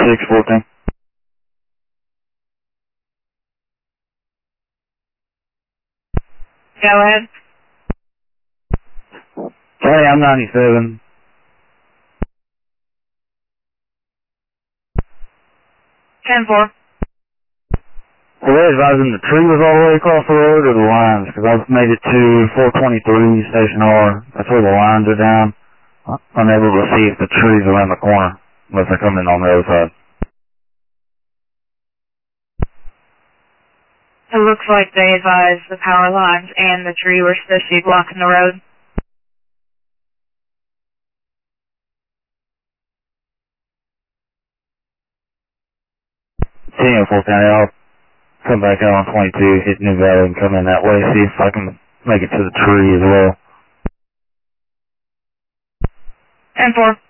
614. Go ahead. Hey, I'm 97. Ten four. So they're advising the tree was all the way across the road or the lines? Because I've made it to 423 Station R. That's where the lines are down. I'm able to see if the tree's around the corner, unless I come in on the other side. It looks like they advised the power lines and the tree were supposed to be blocking the road. 10-4 County, I'll come back out on 22, hit New Valley and come in that way, see if I can make it to the tree as well. 10-4.